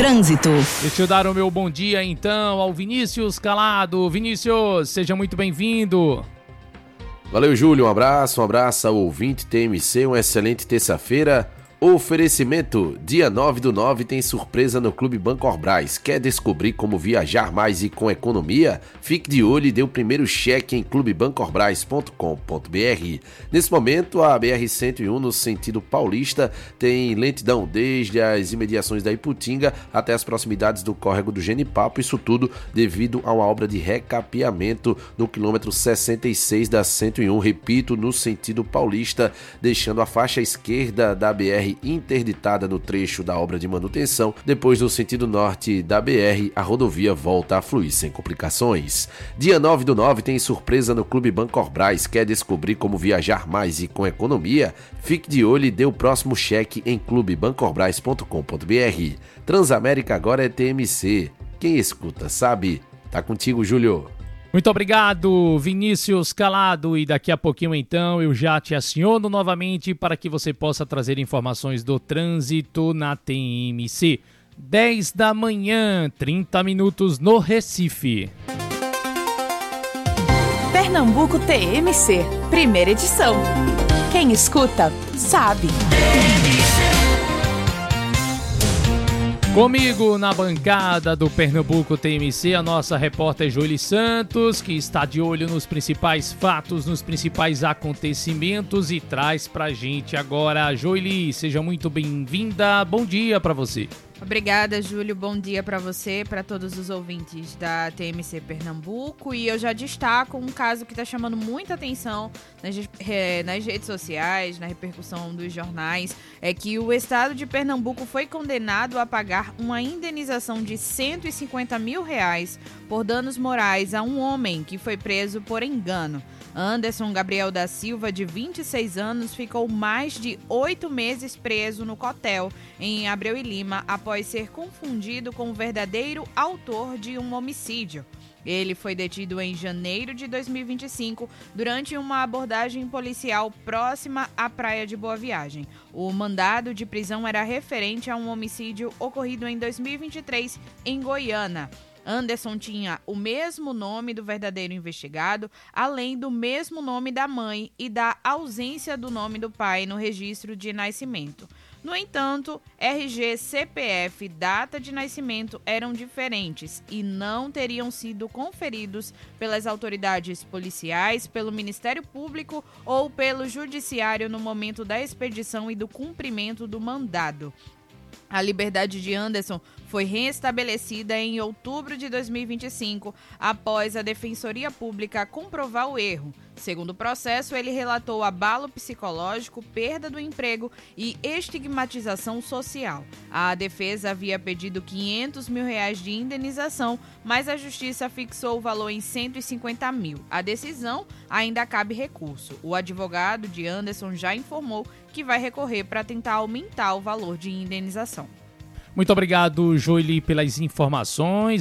Trânsito. Deixa eu dar o meu bom dia então ao Vinícius Calado. Vinícius, seja muito bem-vindo. Valeu, Júlio, um abraço ao ouvinte TMC, uma excelente terça-feira. Oferecimento, dia 9/9 tem surpresa no Clube Bancorbras. Quer descobrir como viajar mais e com economia? Fique de olho e dê o primeiro cheque em clubebancorbras.com.br. Nesse momento, a BR-101 no sentido paulista tem lentidão desde as imediações da Iputinga até as proximidades do córrego do Genipapo, isso tudo devido a uma obra de recapeamento no quilômetro 66 da 101, repito, no sentido paulista, deixando a faixa esquerda da BR interditada no trecho da obra de manutenção. Depois, no sentido norte da BR, a rodovia volta a fluir sem complicações. Dia 9/9 tem surpresa no Clube Bancorbras. Quer descobrir como viajar mais e com economia? Fique de olho e dê o próximo cheque em clubebancorbras.com.br. Transamérica agora é TMC. Quem escuta sabe. Tá contigo, Júlio. Muito obrigado, Vinícius Calado, e daqui a pouquinho então eu já te aciono novamente para que você possa trazer informações do trânsito na TMC. 10 da manhã, 30 minutos no Recife. Pernambuco TMC, primeira edição. Quem escuta, sabe. Comigo na bancada do Pernambuco TMC, a nossa repórter Joely Santos, que está de olho nos principais fatos, nos principais acontecimentos e traz pra gente agora. Joely, seja muito bem-vinda, bom dia pra você. Obrigada, Júlio. Bom dia para você, para todos os ouvintes da TMC Pernambuco. E eu já destaco um caso que está chamando muita atenção nas redes sociais, na repercussão dos jornais, é que o estado de Pernambuco foi condenado a pagar uma indenização de R$150 mil por danos morais a um homem que foi preso por engano. Anderson Gabriel da Silva, de 26 anos, ficou mais de 8 meses preso no Cotel, em Abreu e Lima, após ser confundido com o verdadeiro autor de um homicídio. Ele foi detido em janeiro de 2025 durante uma abordagem policial próxima à praia de Boa Viagem. O mandado de prisão era referente a um homicídio ocorrido em 2023 em Goiânia. Anderson tinha o mesmo nome do verdadeiro investigado, além do mesmo nome da mãe e da ausência do nome do pai no registro de nascimento. No entanto, RG, CPF e data de nascimento eram diferentes e não teriam sido conferidos pelas autoridades policiais, pelo Ministério Público ou pelo Judiciário no momento da expedição e do cumprimento do mandado. A liberdade de Anderson foi restabelecida em outubro de 2025, após a Defensoria Pública comprovar o erro. Segundo o processo, ele relatou abalo psicológico, perda do emprego e estigmatização social. A defesa havia pedido R$500 mil de indenização, mas a Justiça fixou o valor em R$150 mil. A decisão ainda cabe recurso. O advogado de Anderson já informou que vai recorrer para tentar aumentar o valor de indenização. Muito obrigado, Joely, pelas informações.